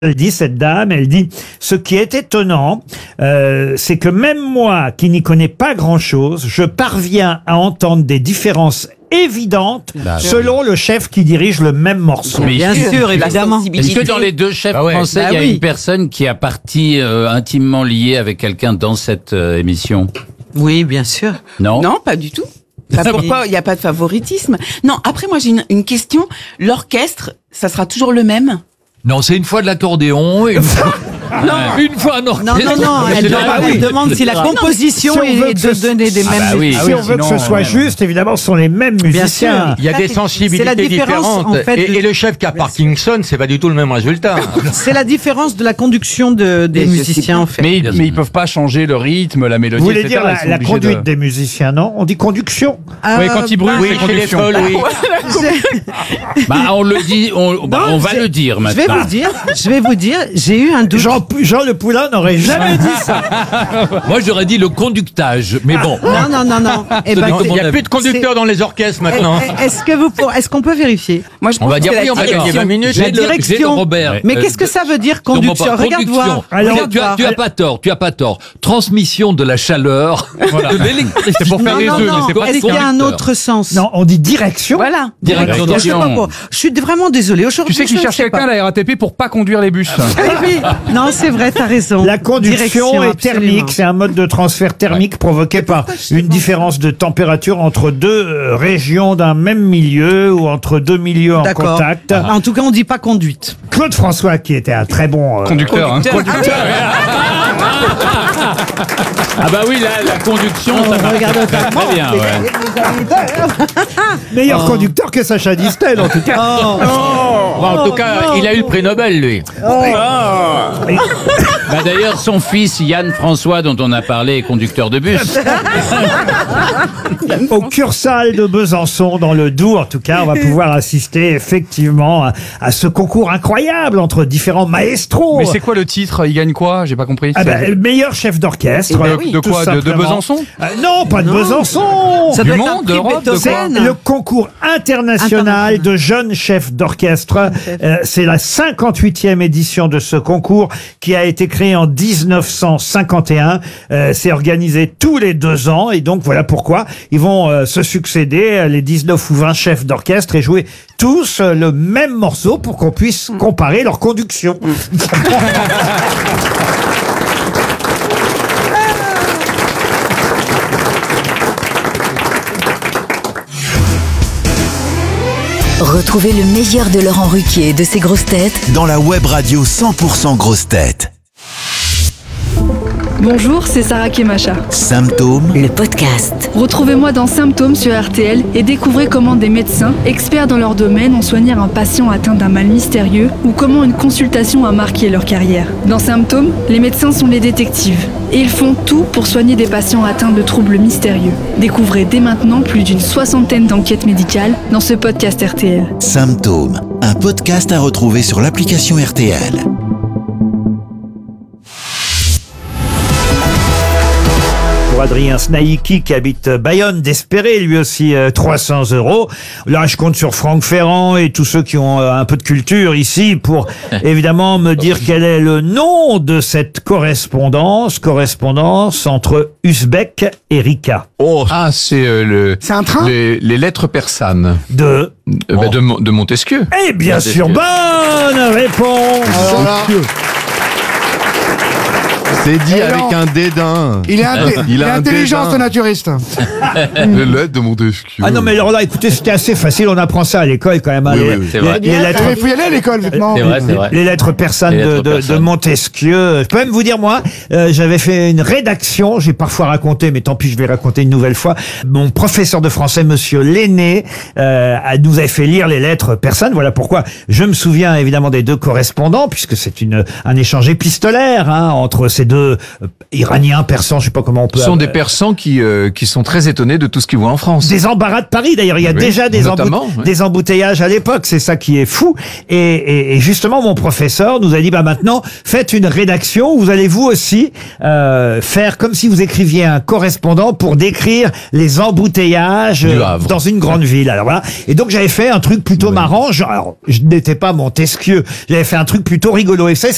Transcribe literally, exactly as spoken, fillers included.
Elle dit, cette dame, elle dit, ce qui est étonnant, euh, c'est que même moi, qui n'y connais pas grand-chose, je parviens à entendre des différences évidentes Bah, selon le chef qui dirige le même morceau. Mais Bien sûr, évidemment. Est-ce que dans les deux chefs Ah ouais. français, Bah il y a oui. une personne qui a partie euh, intimement liée avec quelqu'un dans cette euh, émission? Oui, bien sûr. Non. Non, pas du tout. Bah, pourquoi il n'y a pas de favoritisme? Non, après moi j'ai une, une question. L'orchestre, ça sera toujours le même? Non, c'est une fois de l'accordéon, une fois, une fois un orchestre. Non, non, non, elle, C'est demande, la- elle demande si la Non, composition si on veut est que de ce- donner des Ah mêmes bah oui. si on veut que ce sinon, soit euh, juste, évidemment, ce sont les mêmes Bien musiciens. sûr. Il y a des C'est la sensibilités différence, différentes. en fait, et, de- et le chef qui a Parkinson, c'est pas du tout le même résultat. C'est la différence de la conduction de, des Mais je musiciens, en fait. Mais, ils- mais ils peuvent pas changer le rythme, la mélodie, Vous voulez et dire cetera. la, Ils sont la obligés conduite de- des musiciens, non? On dit conduction. Oui, quand ils brûlent, bah, Oui, c'est chez les conduction. folles, oui. Bah, on le dit, on, bah, Non, on va j'ai- le dire Je vais maintenant. vous dire, je vais vous dire, j'ai eu un doute. Jean, Jean Le Poulain n'aurait jamais dit ça. Moi, j'aurais dit le conductage, mais bon. Non, non, non, non. Eh ben, Non, Il n'y a on a- plus de conducteurs dans les orchestres maintenant. est- Est-ce que vous, pour- est-ce qu'on peut vérifier? Moi je On pense va que dire c'est oui, la on va direction. gagner vingt minutes. La J'ai le- j'ai le direction. Robert. Mais Euh, qu'est-ce que ça veut dire Non, conduction? bon, pas- Regarde conduction. voir. Alors, Regarde tu as, voir. tu as pas tort, tu as pas tort. Transmission de la chaleur, de l'électricité. C'est pour faire Non, les non, deux, mais non. c'est pas Est-ce qu'il y a un autre sens? Non, on dit direction. Voilà. Direction Je sais pas d'action. pour- Je suis vraiment désolée. Tu Aujourd'hui, sais qu'ils je ne cherchent sais quelqu'un pas. à la R A T P pour pas conduire les bus. Oui, oui. Non, c'est vrai, t'as raison. La conduction Direction, est absolument. thermique, c'est un mode de transfert thermique provoqué par une différence de température entre deux euh, régions d'un même milieu ou entre deux milieux en D'accord. contact. En tout cas, on dit pas conduite. Claude François, qui était un très bon euh, Conducteur, hein. Ah bah oui, la, la conduction, ça marche regarde très, très bien. Ouais. meilleur conducteur que Sacha Distel, en tout cas. Oh. Bon, en tout cas, il a eu le prix Nobel, lui. Bah d'ailleurs, son fils Yann François, dont on a parlé, est conducteur de bus. Au Cursal de Besançon, dans le Doubs, en tout cas, on va pouvoir assister effectivement à, à ce concours incroyable entre différents maestros. Mais c'est quoi le titre? Il gagne quoi? J'ai pas compris. Ah C'est- ben, le meilleur chef d'orchestre. Eh ben de, oui, de tout quoi? De, de simplement. Besançon? Euh, Non, pas de Besançon. Ça Du doit être monde, un prix d'Europe, de C'est Beethoven. le concours international International. de jeunes chefs d'orchestre. Euh, c'est la cinquante-huitième édition de ce concours qui a été créé en dix-neuf cent cinquante et un. Euh, c'est organisé tous les deux ans et donc voilà pourquoi ils vont euh, se succéder euh, les dix-neuf ou vingt chefs d'orchestre et jouer tous euh, le même morceau pour qu'on puisse comparer leur conduction. Retrouvez le meilleur de Laurent Ruquier et de ses grosses têtes dans la web radio cent pour cent grosses têtes. Bonjour, c'est Sarah Kemacha. Symptômes, le podcast. Retrouvez-moi dans Symptômes sur R T L et découvrez comment des médecins, experts dans leur domaine, ont soigné un patient atteint d'un mal mystérieux ou comment une consultation a marqué leur carrière. Dans Symptômes, les médecins sont les détectives et ils font tout pour soigner des patients atteints de troubles mystérieux. Découvrez dès maintenant plus d'une soixantaine d'enquêtes médicales dans ce podcast R T L. Symptômes, un podcast à retrouver sur l'application R T L. Pour Adrien Snaïki qui habite Bayonne, d'espérer lui aussi euh, trois cents euros. Là, je compte sur Franck Ferrand et tous ceux qui ont euh, un peu de culture ici pour évidemment me dire quel est le nom de cette correspondance, correspondance entre Uzbek et Rika. Oh, ah, c'est euh, le. C'est un train? les, les lettres persanes De... euh, bah, de, Mo- de Montesquieu. Eh bien sûr, bonne réponse. C'est dit avec un dédain. Il est, inté- Il il a est un intelligent, dédain. ce naturiste. Les lettres de Montesquieu. Ah non, mais alors là, écoutez, c'était assez facile. On apprend ça à l'école quand même. hein, Oui, les, oui, oui. C'est les- vrai. les lettres. Il faut y aller à l'école, vêtements. C'est vrai, c'est vrai. Les lettres persanes Les de, lettres de- de persanes. Montesquieu. Je peux même vous dire, moi, euh, j'avais fait une rédaction, j'ai parfois raconté, mais tant pis, je vais raconter une nouvelle fois. Mon professeur de français, monsieur Lenné, euh, a- nous avait fait lire les lettres persanes. Voilà pourquoi je me souviens évidemment des deux correspondants, puisque c'est une un échange épistolaire hein, entre ces deux euh, Iraniens, Persans, je sais pas comment on peut... Ce sont des euh, Persans qui, euh, qui sont très étonnés de tout ce qu'ils voient en France. Des embarras de Paris, d'ailleurs. Il y a Oui, déjà des, notamment, embout- oui. des embouteillages à l'époque. C'est ça qui est fou. Et, et, et justement, mon professeur nous a dit, bah maintenant, faites une rédaction où vous allez vous aussi euh, faire comme si vous écriviez un correspondant pour décrire les embouteillages Du euh, Havre. dans une grande ville. Alors voilà. Et donc, j'avais fait un truc plutôt marrant. Genre, alors, je n'étais pas Montesquieu. J'avais fait un truc plutôt rigolo. Et vous savez ce